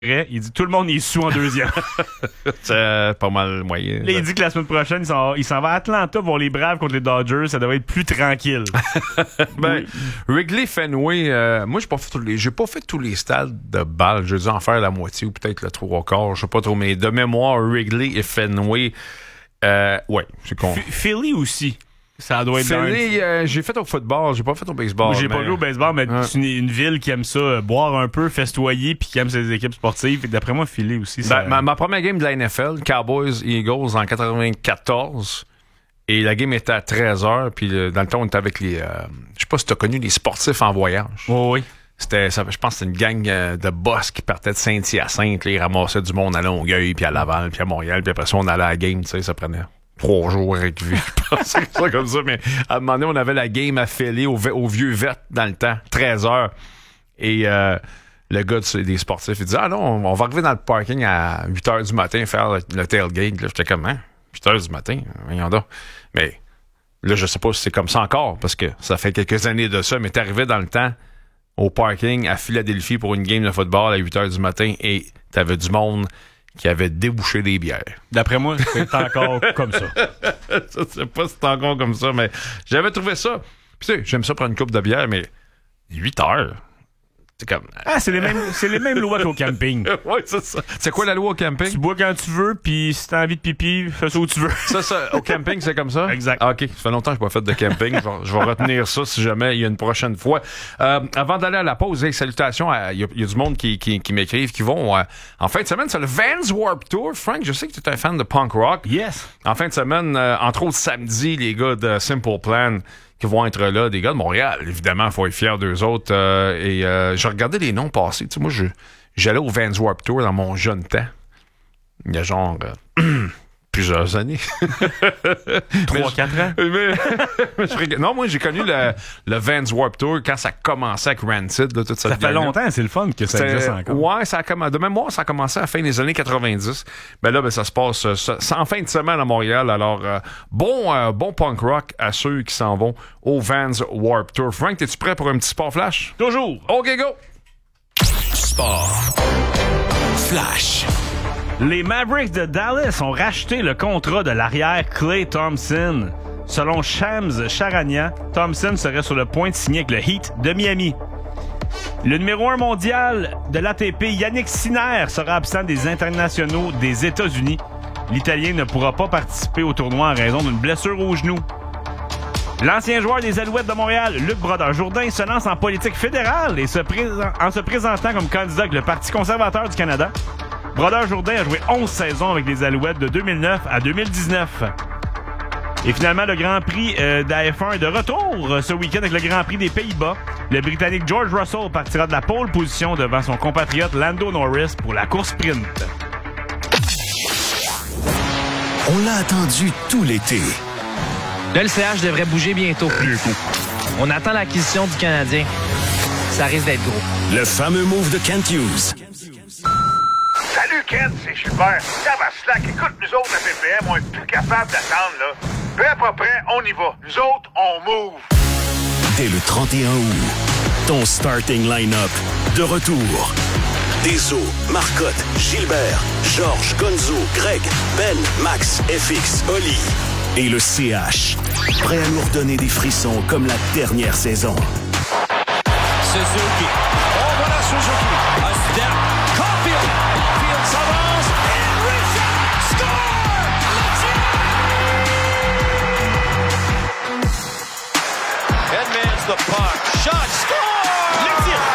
Il dit tout le monde est sous en deuxième. C'est pas mal moyen. Là, il dit que la semaine prochaine, il s'en va à Atlanta voir les Braves contre les Dodgers. Ça devrait être plus tranquille. Ben, Wrigley Fenway, moi, j'ai pas fait tous les stades de balle. J'ai dû en faire la moitié ou peut-être le 3/4. Je sais pas trop, mais de mémoire, Wrigley et Fenway, ouais, c'est con. Philly aussi. Ça doit être Philly, j'ai fait au football, j'ai pas fait au baseball. Moi, j'ai pas joué au baseball, mais Ouais. c'est une ville qui aime ça, boire un peu, festoyer, puis qui aime ses équipes sportives. Et d'après moi, Philly aussi. Ça... Ma première game de la NFL, Cowboys-Eagles en 94. Et la game était à 13h. Puis dans le temps, on était avec les... je sais pas si tu as connu les sportifs en voyage. Oh, oui. Je pense que c'était une gang de boss qui partait de Saint-Hyacinthe. Là, ils ramassaient du monde à Longueuil, puis à Laval, puis à Montréal. Puis après ça, on allait à la game, tu sais, ça prenait 3 jours avec vie. Je pensais ça comme ça, mais à un moment donné, on avait la game à Philly au vieux Vert dans le temps, 13h. Et le gars des sportifs, il dit « Ah non, on va arriver dans le parking à 8h du matin faire le tailgate. » Là, j'étais comme « Hein? 8h du matin? Voyons donc. » Mais là, je sais pas si c'est comme ça encore, parce que ça fait quelques années de ça, mais t'arrivais dans le temps au parking à Philadelphie pour une game de football à 8h du matin et t'avais du monde qui avait débouché des bières. D'après moi, c'est encore comme ça. Je sais pas si c'est encore comme ça, mais j'avais trouvé ça. Puis tu sais, j'aime ça prendre une coupe de bière, mais 8 heures, c'est comme... Ah, c'est les mêmes lois qu'au camping. Ouais, c'est ça. C'est quoi la loi au camping? Tu bois quand tu veux, puis si t'as envie de pipi, fais ça où tu veux. Ça, au camping, c'est comme ça? Exact. Ah, OK. Ça fait longtemps que je n'ai pas fait de camping. Je vais retenir ça si jamais il y a une prochaine fois. Avant d'aller à la pause, salutations. Il y a du monde qui m'écrivent, qui vont... en fin de semaine, c'est le Vans Warped Tour. Frank, je sais que tu es un fan de punk rock. Yes. En fin de semaine, entre autres samedi, les gars de Simple Plan qui vont être là, des gars de Montréal. Évidemment, il faut être fier d'eux autres. Je regardais les noms passer. Tu sais, moi, j'allais au Vans Warped Tour dans mon jeune temps. Il y a genre plusieurs années. 3-4 ans? Non, moi, j'ai connu le Vans Warped Tour quand ça commençait avec Rancid. Là, toute cette Ça fait longtemps, c'est le fun que ça existe encore. Ouais, de mémoire, ça a commencé à la fin des années 90. Ben là, ça se passe en fin de semaine à Montréal. Alors, bon punk rock à ceux qui s'en vont au Vans Warped Tour. Frank, es-tu prêt pour un petit sport flash? Toujours! OK, go! Sport flash. Les Mavericks de Dallas ont racheté le contrat de l'arrière Klay Thompson. Selon Shams Charania, Thompson serait sur le point de signer avec le Heat de Miami. Le numéro 1 mondial de l'ATP, Yannick Sinner, sera absent des internationaux des États-Unis. L'Italien ne pourra pas participer au tournoi en raison d'une blessure au genou. L'ancien joueur des Alouettes de Montréal, Luc Brodeur-Jourdain, se lance en politique fédérale et en se présentant comme candidat avec le Parti conservateur du Canada. Brodeur-Jourdain a joué 11 saisons avec les Alouettes de 2009 à 2019. Et finalement, le Grand Prix de la F1 est de retour ce week-end avec le Grand Prix des Pays-Bas. Le Britannique George Russell partira de la pole position devant son compatriote Lando Norris pour la course sprint. On l'a attendu tout l'été. Le LCH devrait bouger bientôt. On attend l'acquisition du Canadien. Ça risque d'être gros. Le fameux move de Kent Hughes. Salut Ken, c'est Gilbert. Ça va slack. Écoute, nous autres, la PPM, on est plus capable d'attendre, là. Peu à peu près, on y va. Nous autres, on move. Dès le 31 août, ton starting line-up de retour. Deso, Marcotte, Gilbert, Georges, Gonzo, Greg, Ben, Max, FX, Oli et le CH. Prêt à nous redonner des frissons comme la dernière saison. Suzuki. Oh, voilà Suzuki. A step. Caulfield. Caulfield s'avance. And Richard score! Edmonds the puck. Shot.